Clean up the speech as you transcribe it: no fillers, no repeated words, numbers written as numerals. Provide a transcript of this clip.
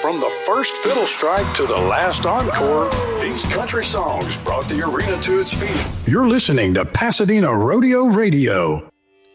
From the first fiddle strike to the last encore, these country songs brought the arena to its feet. You're listening to Pasadena Rodeo Radio.